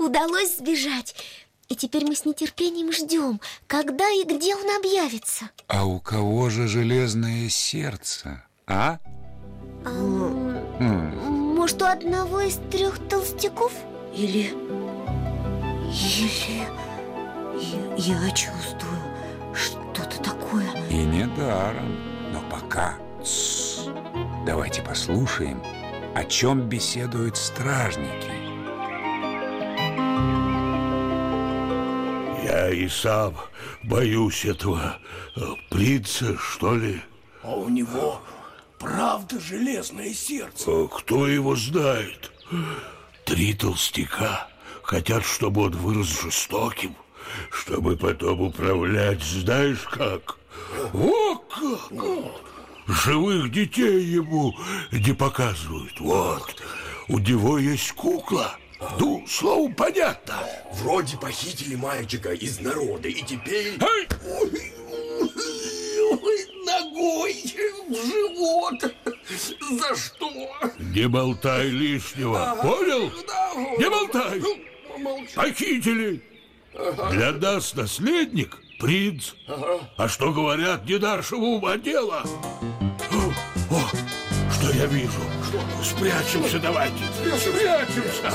удалось сбежать. И теперь мы с нетерпением ждем, когда и где он объявится. А у кого же железное сердце, а? Может, у одного из 3 толстяков? Или я чувствую что-то такое. И недаром. Но пока давайте послушаем, о чем беседуют стражники. Я и сам боюсь этого принца, что ли. А у него правда железное сердце. Кто его знает? 3 толстяка хотят, чтобы он вырос жестоким, чтобы потом управлять знаешь как. О, как! Живых детей ему не показывают. Вот, у него есть кукла. Ну, словом, понятно. Вроде похитили мальчика из народа, и теперь... Ногой в живот. За что? Не болтай лишнего, понял? Не болтай. Похитили. Для нас наследник принц. А что говорят, не нашего ума дело. О, что я вижу? Спрячемся давайте. Спрячемся.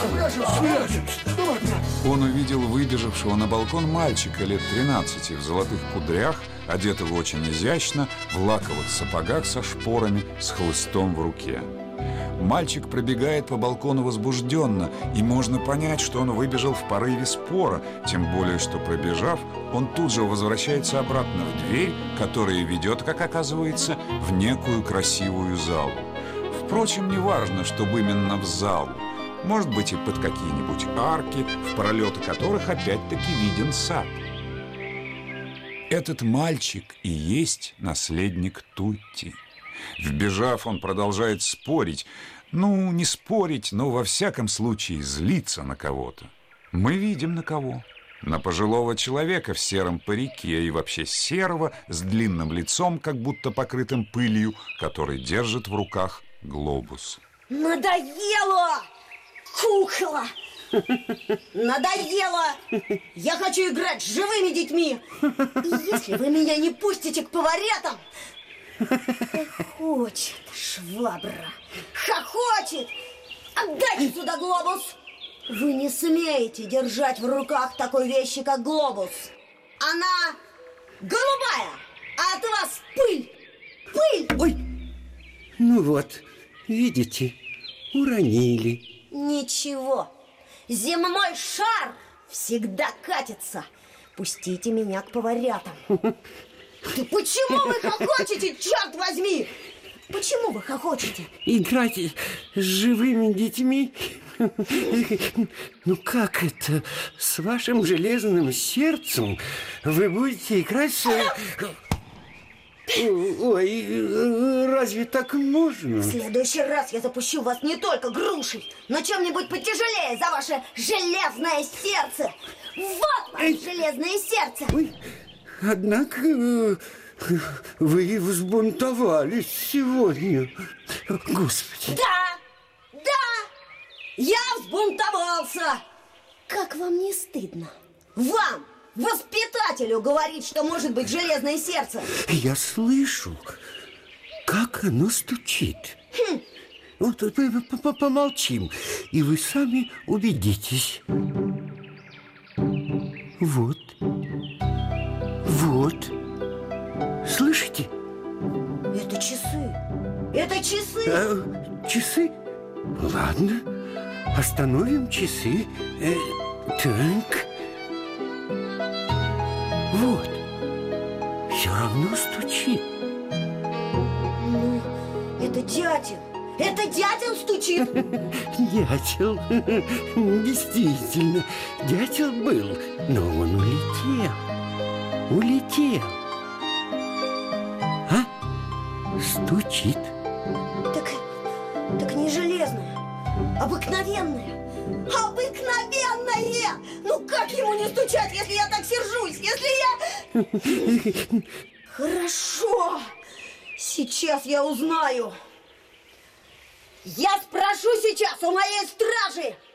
Он увидел выбежавшего на балкон мальчика лет 13 в золотых кудрях, одетого очень изящно, в лаковых сапогах со шпорами, с хлыстом в руке. Мальчик пробегает по балкону возбужденно, и можно понять, что он выбежал в порыве спора, тем более, что, пробежав, он тут же возвращается обратно в дверь, которая ведет, как оказывается, в некую красивую залу. Впрочем, не важно, чтобы именно в залу. Может быть, и под какие-нибудь арки, в пролеты которых опять-таки виден сад. Этот мальчик и есть наследник Тутти. Вбежав, он продолжает спорить. Ну, не спорить, но во всяком случае злиться на кого-то. Мы видим на кого. На пожилого человека в сером парике и вообще серого, с длинным лицом, как будто покрытым пылью, который держит в руках глобус. Надоело! Кукла! Надоело! Я хочу играть с живыми детьми! И если вы меня не пустите к поварятам... Хохочет швабра! Хохочет! Отдайте сюда глобус! Вы не смеете держать в руках такой вещи, как глобус. Она голубая, а от вас пыль! Пыль! Ой! Ну вот, видите, уронили. Ничего, земной шар всегда катится. Пустите меня к поварятам. Да почему вы хохочете, черт возьми? Почему вы хохочете? Играть с живыми детьми? Ну как это? С вашим железным сердцем вы будете играть с... Ой, разве так можно? В следующий раз я запущу вас не только грушей, но чем-нибудь потяжелее за ваше железное сердце. Вот ваше железное сердце. Ой, однако вы взбунтовались сегодня. Господи. Да, я взбунтовался. Как вам не стыдно? Вам, воспитателю, говорить, что может быть железное сердце. Я слышу, как оно стучит. Вот помолчим, и вы сами убедитесь. Вот. Слышите? Это часы. Это часы. Часы? Ладно, остановим часы. Так. Вот. Все равно стучит. Ну, это дятел. Это дятел стучит. Дятел. Действительно, дятел был, но он улетел. А? Стучит. Так не железное, обыкновенное. Обыкновенное! Ну как ему не стучать, если я так сержусь? Если я... Хорошо. Сейчас я узнаю. Я спрошу сейчас у моей стражи.